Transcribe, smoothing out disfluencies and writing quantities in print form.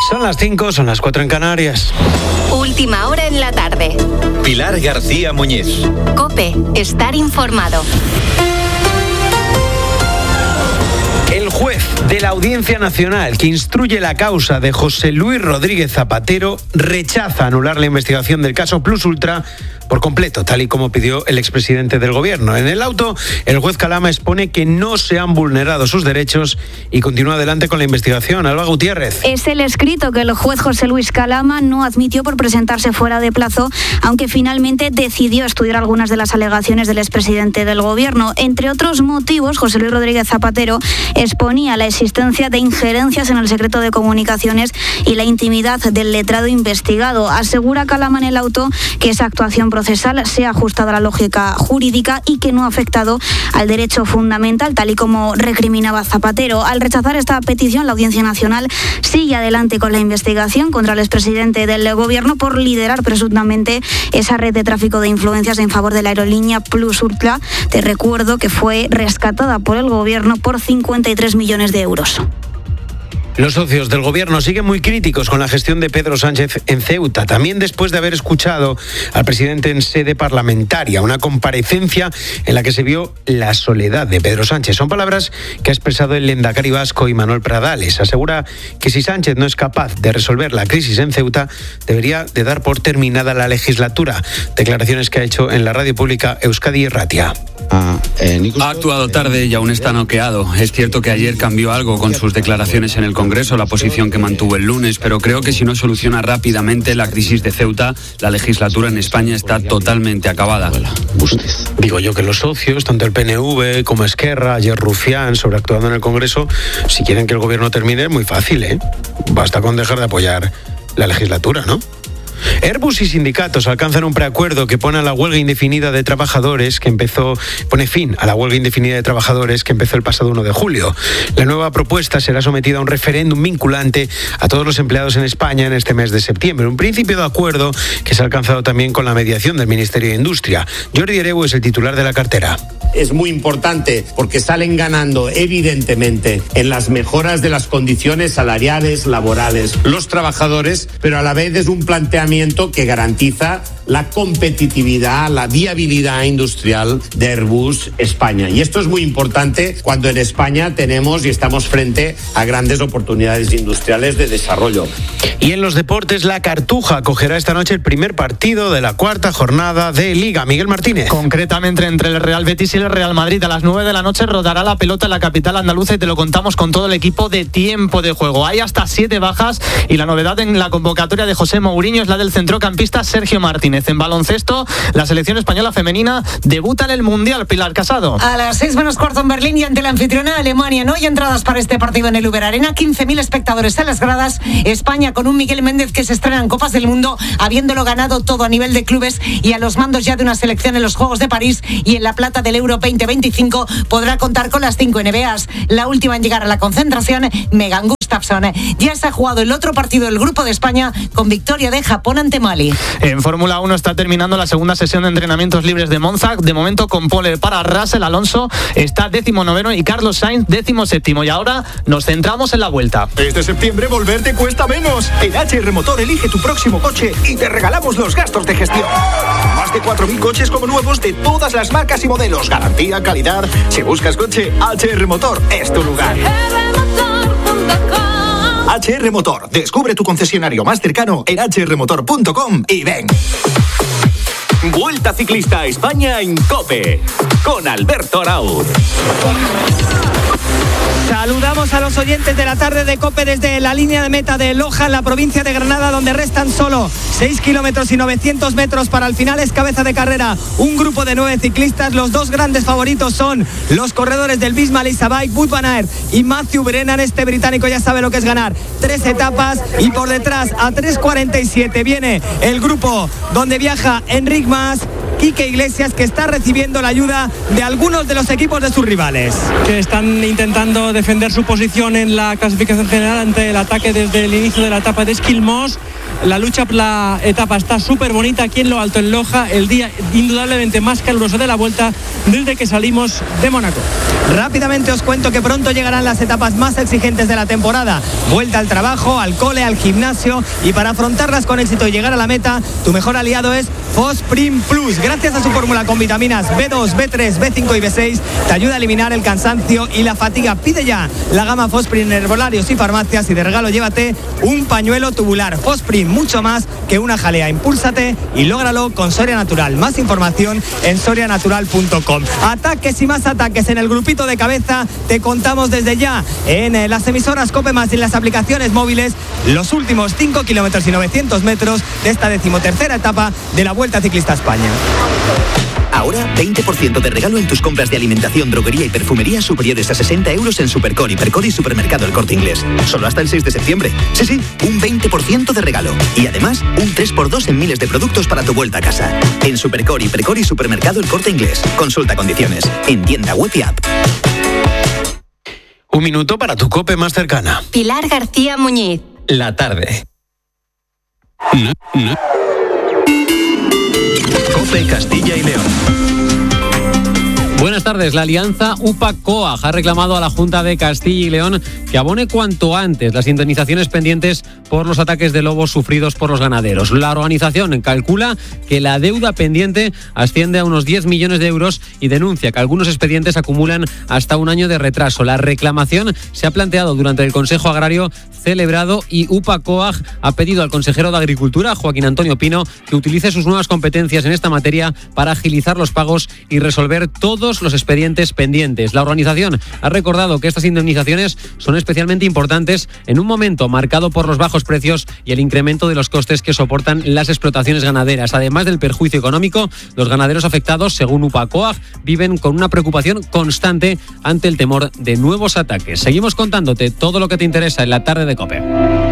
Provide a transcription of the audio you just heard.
Son las 5, son las 4 en Canarias. Última hora en la tarde. Pilar García Muñiz. COPE, estar informado. El juez de la Audiencia Nacional que instruye la causa de José Luis Rodríguez Zapatero rechaza anular la investigación del caso Plus Ultra por completo, tal y como pidió el expresidente del gobierno. En el auto, el juez Calama expone que no se han vulnerado sus derechos y continúa adelante con la investigación. Alba Gutiérrez. Es el escrito que el juez José Luis Calama no admitió por presentarse fuera de plazo, aunque finalmente decidió estudiar algunas de las alegaciones del expresidente del gobierno. Entre otros motivos, José Luis Rodríguez Zapatero exponía la existencia de injerencias en el secreto de comunicaciones y la intimidad del letrado investigado. Asegura Calama en el auto que esa actuación procesal se ha ajustado a la lógica jurídica y que no ha afectado al derecho fundamental, tal y como recriminaba Zapatero. Al rechazar esta petición, la Audiencia Nacional sigue adelante con la investigación contra el expresidente del gobierno por liderar presuntamente esa red de tráfico de influencias en favor de la aerolínea Plus Ultra. Te recuerdo que fue rescatada por el gobierno por 53 millones de euros. Los socios del gobierno siguen muy críticos con la gestión de Pedro Sánchez en Ceuta, también después de haber escuchado al presidente en sede parlamentaria, una comparecencia en la que se vio la soledad de Pedro Sánchez. Son palabras que ha expresado el lehendakari vasco Imanol Pradales. Asegura que si Sánchez no es capaz de resolver la crisis en Ceuta, debería de dar por terminada la legislatura. Declaraciones que ha hecho en la radio pública Euskadi Irratia. Ha actuado tarde y aún está noqueado. Es cierto que ayer cambió algo con sus declaraciones en el Congreso, la posición que mantuvo el lunes, pero creo que si no soluciona rápidamente la crisis de Ceuta, la legislatura en España está totalmente acabada. Digo yo que los socios, tanto el PNV como Esquerra, ayer Rufián, sobreactuando en el Congreso, si quieren que el gobierno termine, es muy fácil, ¿eh? Basta con dejar de apoyar la legislatura, ¿no? Airbus y sindicatos alcanzan un preacuerdo que pone fin a la huelga indefinida de trabajadores que empezó el pasado 1 de julio. La nueva propuesta será sometida a un referéndum vinculante a todos los empleados en España en este mes de septiembre. Un principio de acuerdo que se ha alcanzado también con la mediación del Ministerio de Industria. Jordi Hereu es el titular de la cartera. Es muy importante porque salen ganando evidentemente en las mejoras de las condiciones salariales, laborales, los trabajadores, pero a la vez es un planteamiento que garantiza la competitividad, la viabilidad industrial de Airbus España. Y esto es muy importante cuando en España tenemos y estamos frente a grandes oportunidades industriales de desarrollo. Y en los deportes, la Cartuja acogerá esta noche el primer partido de la cuarta jornada de Liga. Miguel Martínez. Concretamente entre el Real Betis y el Real Madrid. A las 9 de la noche rodará la pelota en la capital andaluza y te lo contamos con todo el equipo de tiempo de juego. Hay hasta 7 bajas y la novedad en la convocatoria de José Mourinho es la del centrocampista Sergio Martínez. En baloncesto, la selección española femenina debuta en el Mundial. Pilar Casado. A las 6:15 en Berlín y ante la anfitriona Alemania. No hay entradas para este partido en el Uber Arena. 15.000 espectadores en las gradas. España con un Miguel Méndez que se estrena en Copas del Mundo, habiéndolo ganado todo a nivel de clubes y a los mandos ya de una selección en los Juegos de París y en la plata del Euro 2025 podrá contar con las 5 NBAs. La última en llegar a la concentración, Megan Gustafsson. Ya se ha jugado el otro partido del Grupo de España con victoria de Japón ante Mali. En Fórmula 1 está terminando la segunda sesión de entrenamientos libres de Monza. De momento con pole para Russell. Alonso está 19º y Carlos Sainz 17º. Y ahora nos centramos en la vuelta. Este septiembre volver te cuesta menos. En HR Motor elige tu próximo coche y te regalamos los gastos de gestión. Más de 4.000 coches como nuevos de todas las marcas y modelos. Garantía, calidad. Si buscas coche, HR Motor es tu lugar. HR Motor. Descubre tu concesionario más cercano en hrmotor.com y ven. Vuelta Ciclista a España en COPE con Alberto Arauz. Saludamos a los oyentes de la tarde de COPE desde la línea de meta de Loja, en la provincia de Granada, donde restan solo 6 kilómetros y 900 metros para el final. Es cabeza de carrera un grupo de 9 ciclistas. Los dos grandes favoritos son los corredores del Visma Lease Bike, Wout van Aert y Matthew Brennan. Este británico ya sabe lo que es ganar 3 etapas y por detrás a 3:47 viene el grupo donde viaja Enric Mas. Quique Iglesias, que está recibiendo la ayuda de algunos de los equipos de sus rivales. Que están intentando defender su posición en la clasificación general ante el ataque desde el inicio de la etapa de Esquilmós. La lucha por la etapa está súper bonita aquí en lo alto, en Loja, el día indudablemente más caluroso de la vuelta desde que salimos de Mónaco. Rápidamente os cuento que pronto llegarán las etapas más exigentes de la temporada. Vuelta al trabajo, al cole, al gimnasio, y para afrontarlas con éxito y llegar a la meta, tu mejor aliado es Fosprin Plus. Gracias a su fórmula con vitaminas B2, B3, B5 y B6, te ayuda a eliminar el cansancio y la fatiga. Pide ya la gama Fosprin en herbolarios y farmacias, y de regalo llévate un pañuelo tubular. Fosprin, mucho más que una jalea. Impúlsate y lógralo con Soria Natural. Más información en sorianatural.com. Ataques y más ataques en el grupito de cabeza. Te contamos desde ya en las emisoras COPE más y en las aplicaciones móviles los últimos 5 kilómetros y 900 metros de esta 13ª etapa de la Vuelta Ciclista a España. Ahora 20% de regalo en tus compras de alimentación, droguería y perfumería superiores a 60 euros en Supercor, Hipercor y Supermercado El Corte Inglés. Solo hasta el 6 de septiembre. Sí, un 20% de regalo. Y además, un 3x2 en miles de productos para tu vuelta a casa. En Supercor, Hipercor y Supermercado El Corte Inglés. Consulta condiciones. En tienda web y app. Un minuto para tu COPE más cercana. Pilar García Muñiz. La tarde. COPE Castilla y León. Buenas tardes. La alianza UPA-COAG ha reclamado a la Junta de Castilla y León que abone cuanto antes las indemnizaciones pendientes por los ataques de lobos sufridos por los ganaderos. La organización calcula que la deuda pendiente asciende a unos 10 millones de euros y denuncia que algunos expedientes acumulan hasta un año de retraso. La reclamación se ha planteado durante el Consejo Agrario celebrado y UPA-COAG ha pedido al consejero de Agricultura, Joaquín Antonio Pino, que utilice sus nuevas competencias en esta materia para agilizar los pagos y resolver todos los expedientes pendientes. La organización ha recordado que estas indemnizaciones son especialmente importantes en un momento marcado por los bajos precios y el incremento de los costes que soportan las explotaciones ganaderas. Además del perjuicio económico, los ganaderos afectados, según UPA-COAG, viven con una preocupación constante ante el temor de nuevos ataques. Seguimos contándote todo lo que te interesa en la tarde de COPE.